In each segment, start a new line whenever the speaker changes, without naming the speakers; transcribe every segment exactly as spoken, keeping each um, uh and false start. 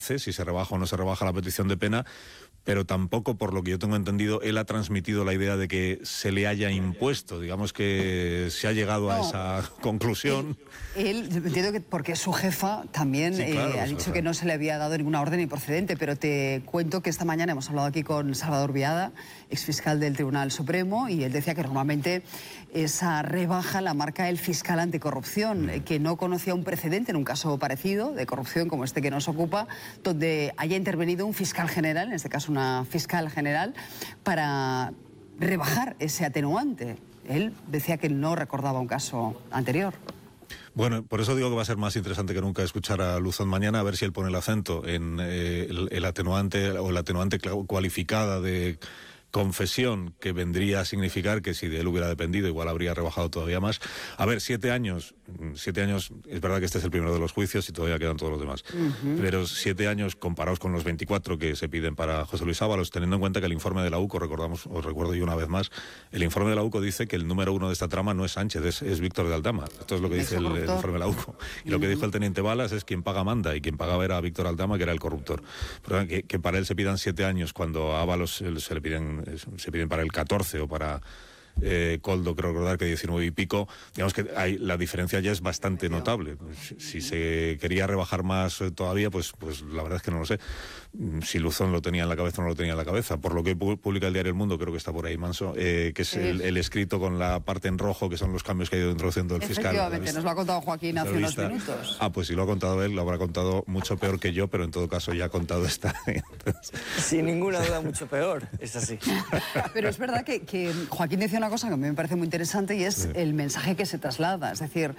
si se rebaja o no se rebaja la petición de pena, pero tampoco, por lo que yo tengo entendido, él ha transmitido la idea de que se le haya impuesto. Digamos que se ha llegado no, a esa conclusión.
Él, él entiendo que porque su jefa también sí, claro, eh, ha dicho que no se le había dado ninguna orden improcedente, pero te cuento que esta mañana hemos hablado aquí con Salvador Biada, exfiscal del Tribunal Supremo, y él decía que normalmente esa rebaja la marca el fiscal anticorrupción, mm. que no conocía un precedente en un caso parecido de corrupción como este que nos ocupa, donde haya intervenido un fiscal general, en este caso una fiscal general, para rebajar ese atenuante. Él decía que no recordaba un caso anterior.
Bueno, por eso digo que va a ser más interesante que nunca escuchar a Luzón mañana, a ver si él pone el acento en eh, el, el atenuante o la atenuante cualificada de confesión, que vendría a significar que si de él hubiera dependido igual habría rebajado todavía más. A ver, siete años, siete años, es verdad que este es el primero de los juicios y todavía quedan todos los demás, uh-huh. pero siete años comparados con los veinticuatro que se piden para José Luis Ábalos, teniendo en cuenta que el informe de la U C O, recordamos, os recuerdo yo una vez más, el informe de la U C O dice que el número uno de esta trama no es Sánchez, es, es Víctor de Aldama. Esto es lo que dice el, el informe de la U C O. Y uh-huh. lo que dijo el teniente Balas es quien paga manda, y quien pagaba era Víctor Aldama, que era el corruptor. Pero que, que para él se pidan siete años cuando a Ábalos se le piden, se piden para el catorce o para eh, Coldo, creo recordar que diecinueve y pico, digamos que hay, la diferencia ya es bastante notable. Si, si se quería rebajar más todavía, pues, pues la verdad es que no lo sé. Si Luzón lo tenía en la cabeza o no lo tenía en la cabeza. Por lo que publica el diario El Mundo, creo que está por ahí Manso, eh, que es el, el escrito con la parte en rojo, que son los cambios que ha ido introduciendo el fiscal.
Efectivamente, nos lo ha contado Joaquín hace unos minutos.
Ah, pues si lo ha contado él, lo habrá contado mucho peor que yo, pero en todo caso ya ha contado esta. Entonces...
Sin ninguna duda, mucho peor, es así.
Pero es verdad que, que Joaquín decía una cosa que a mí me parece muy interesante, y es sí. el mensaje que se traslada. Es decir,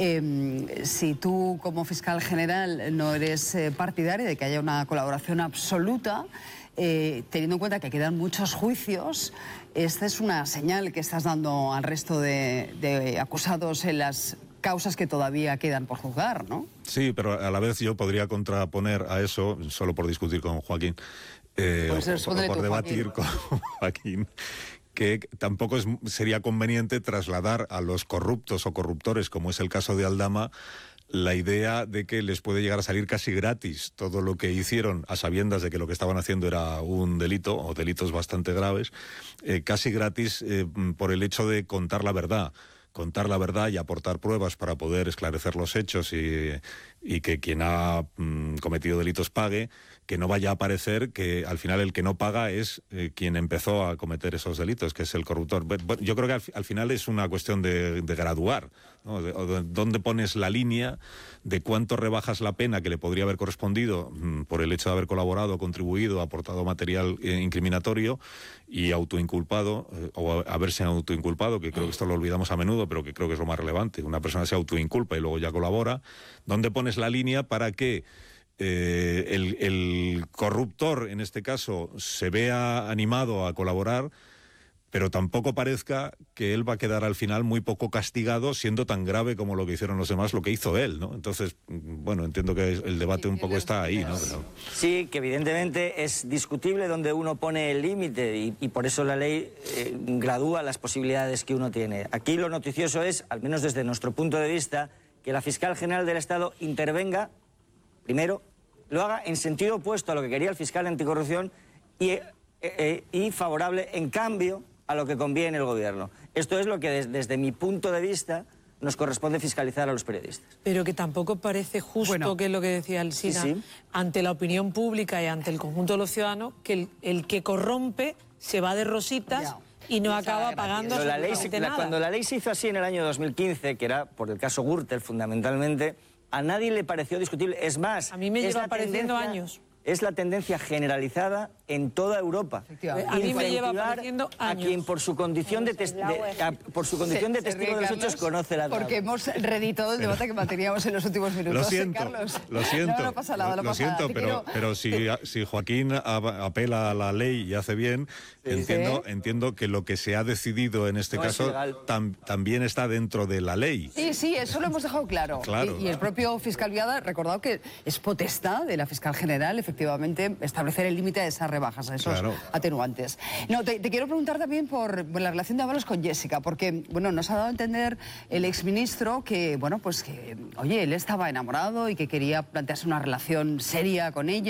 eh, si tú como fiscal general no eres eh, partidario de que haya una colaboración absoluta, eh, teniendo en cuenta que quedan muchos juicios, esta es una señal que estás dando al resto de, de acusados en las causas que todavía quedan por juzgar, ¿no?
Sí, pero a la vez yo podría contraponer a eso, solo por discutir con Joaquín, eh, o, por, por debatir Joaquín. con Joaquín, que tampoco es, sería conveniente trasladar a los corruptos o corruptores, como es el caso de Aldama, la idea de que les puede llegar a salir casi gratis todo lo que hicieron, a sabiendas de que lo que estaban haciendo era un delito, o delitos bastante graves, eh, casi gratis eh, por el hecho de contar la verdad. Contar la verdad y aportar pruebas para poder esclarecer los hechos y, y que quien ha mm, cometido delitos pague, que no vaya a parecer que al final el que no paga es eh, quien empezó a cometer esos delitos, que es el corruptor. Yo creo que al, al final es una cuestión de, de graduar, ¿no? De, de, ¿dónde pones la línea de cuánto rebajas la pena que le podría haber correspondido mm, por el hecho de haber colaborado, contribuido, aportado material eh, incriminatorio y autoinculpado, eh, o haberse autoinculpado, que creo que esto lo olvidamos a menudo, pero que creo que es lo más relevante. Una persona se autoinculpa y luego ya colabora. ¿Dónde pones la línea para que eh, el, el corruptor, en este caso, se vea animado a colaborar, pero tampoco parezca que él va a quedar al final muy poco castigado, siendo tan grave como lo que hicieron los demás, lo que hizo él, ¿no? Entonces, bueno, entiendo que el debate un poco está ahí, ¿no? Pero...
Sí, que evidentemente es discutible donde uno pone el límite y, y por eso la ley eh, gradúa las posibilidades que uno tiene. Aquí lo noticioso es, al menos desde nuestro punto de vista, que la fiscal general del Estado intervenga, primero, lo haga en sentido opuesto a lo que quería el fiscal anticorrupción y, eh, eh, y favorable, en cambio, a lo que conviene el gobierno. Esto es lo que des, desde mi punto de vista nos corresponde fiscalizar a los periodistas.
Pero que tampoco parece justo, bueno, que es lo que decía Alsina, sí, sí. ante la opinión pública y ante el conjunto de los ciudadanos, que el, el que corrompe se va de rositas ya. y no acaba pagando
la ley, se, la, Cuando la ley se hizo así en el año dos mil quince, que era por el caso Gürtel fundamentalmente, a nadie le pareció discutible. Es más,
a mí me lleva apareciendo años.
Es la tendencia generalizada en toda Europa.
A mí me lleva apareciendo años.
A quien por su condición de, tes, de, a, por su condición se, de testigo de los hechos conoce la verdad.
Porque hemos reeditado el debate que manteníamos en los últimos minutos.
Lo siento,
Carlos.
lo siento.
No, no pasa nada,
lo,
lo
lo siento, pero, quiero... pero si, si Joaquín apela a la ley y hace bien, sí, entiendo, ¿sí? entiendo que lo que se ha decidido en este no caso tam, también está dentro de la ley.
Sí, sí, eso lo hemos dejado claro.
claro.
Y, y el propio fiscal Biada, recordado que es potestad de la fiscal general, efectivamente, establecer el límite a esas rebajas, a esos claro. atenuantes. No, te, te quiero preguntar también por, por la relación de Ábalos con Jessica, porque, bueno, nos ha dado a entender el exministro que, bueno, pues que, oye, él estaba enamorado y que quería plantearse una relación seria con ella.